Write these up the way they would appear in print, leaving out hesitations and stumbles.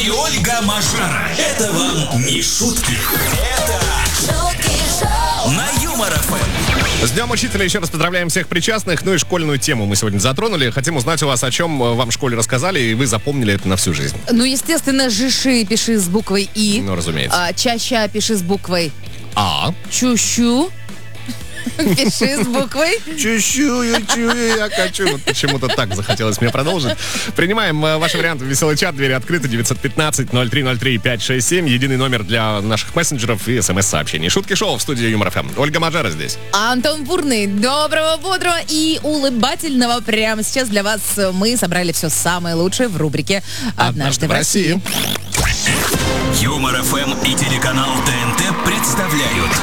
И Ольга Мажара. Это вам не шутки. Это на Юмор ФМ. С Днем Учителя еще раз поздравляем всех причастных. Ну и школьную тему мы сегодня затронули. Хотим узнать у вас, о чем вам в школе рассказали, и вы запомнили это на всю жизнь. Ну, естественно, жиши пиши с буквой И. Ну, разумеется. Чаща пиши с буквой А. Чущу. Пиши с буквой. Чую, я хочу. Вот почему-то так захотелось мне продолжить. Принимаем ваши варианты в веселый чат. Двери открыты. 915-0303-567. Единый номер для наших мессенджеров и смс-сообщений. Шутки шоу в студии Юмор ФМ. Ольга Мажара здесь. Антон Бурный. Доброго, бодрого и улыбательного. Прямо сейчас для вас мы собрали все самое лучшее в рубрике «Однажды в России». Юмор ФМ и телеканал ТНТ представляют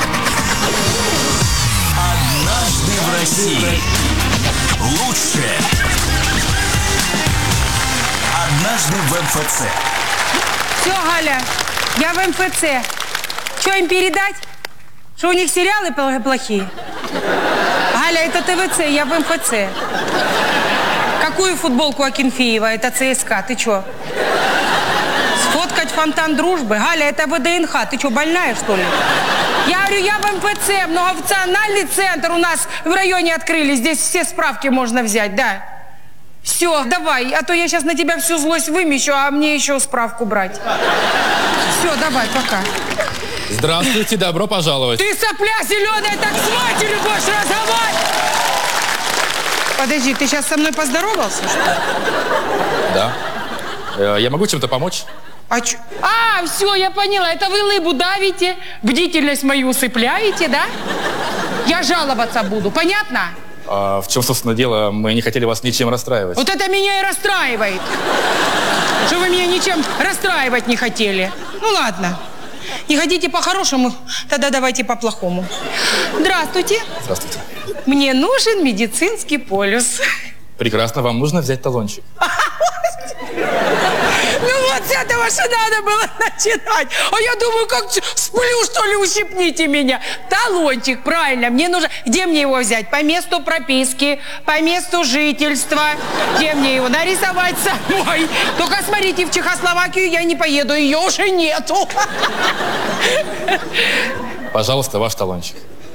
«Однажды в России». Лучшее. Однажды в МФЦ. Все, Галя, я в МФЦ. Что им передать? Что у них сериалы плохие? Галя, это ТВЦ, я в МФЦ. Какую футболку Акинфеева? Это ЦСКА, ты что? Сфоткать фонтан дружбы? Галя, это ВДНХ, ты что, больная, что ли? Я говорю, я в МФЦ, многофункциональный центр у нас в районе открыли. Здесь все справки можно взять, да. Все, давай, а то я сейчас на тебя всю злость вымещу, а мне еще справку брать. Все, давай, пока. Здравствуйте, добро пожаловать. Ты сопля зеленая, так с матерью будешь разговаривать! Подожди, ты сейчас со мной поздоровался, что ли? Да. Я могу чем-то помочь? Все, я поняла, это вы лыбу давите, бдительность мою усыпляете, да? Я жаловаться буду, понятно? В чем, собственно, дело? Мы не хотели вас ничем расстраивать. Вот это меня и расстраивает. Что вы меня ничем расстраивать не хотели. Ну ладно. Не хотите по-хорошему, тогда давайте по-плохому. Здравствуйте. Здравствуйте. Мне нужен медицинский полюс. Прекрасно, вам нужно взять талончик. Ну вот с этого же надо было начинать. А я думаю, как сплю, что ли, ущипните меня. Талончик, правильно, мне нужно... Где мне его взять? По месту прописки, по месту жительства. Где мне его нарисовать самой? Только смотрите, в Чехословакию я не поеду, ее уже нету. Пожалуйста, ваш талончик.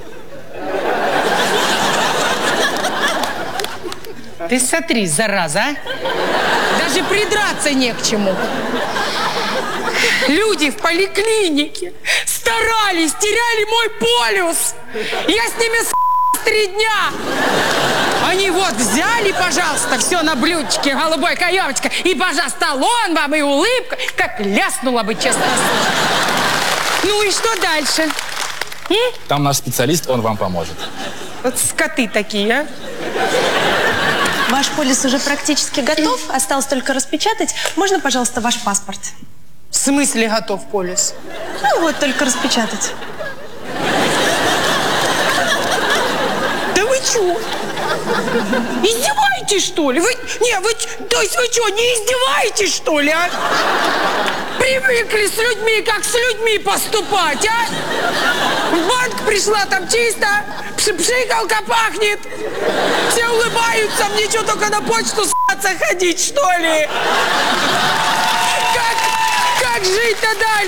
Ты смотри, зараза, а? Даже придраться не к чему. Люди в поликлинике старались, теряли мой полюс. Я с ними 3 дня. Они вот взяли, пожалуйста, все на блюдечке, голубой каемочка. И, пожалуйста, талон вам, и улыбка. Как ляснула бы, честно. Ну и что дальше? Там наш специалист, он вам поможет. Вот скоты такие, а? Ваш полис уже практически готов. Осталось только распечатать. Можно, пожалуйста, ваш паспорт? В смысле готов полис? Ну вот, только распечатать. Да вы чё? Издеваетесь, что ли? То есть вы что, не издеваетесь, что ли, а? Привыкли с людьми, как с людьми поступать, а? В банк пришла, там чисто, пшикалка пахнет. Все улыбаются, мне что, только на почту ходить, что ли? Как жить-то дальше?